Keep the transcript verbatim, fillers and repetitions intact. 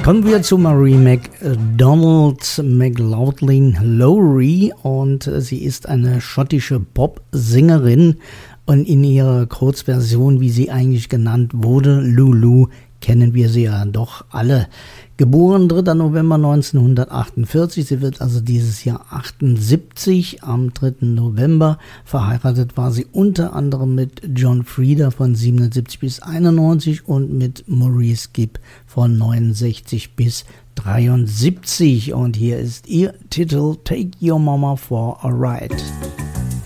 Kommen wir zu Marie McDonald McLaughlin Lowry und sie ist eine schottische Pop-Sängerin und in ihrer Kurzversion, wie sie eigentlich genannt wurde, Lulu, kennen wir sie ja doch alle. Geboren dritter November neunzehnhundertachtundvierzig, sie wird also dieses Jahr achtundsiebzig, am dritten November. Verheiratet war sie unter anderem mit John Frieda von siebenundsiebzig bis einundneunzig und mit Maurice Gibb von neunundsechzig bis dreiundsiebzig. Und hier ist ihr Titel Take Your Mama for a Ride.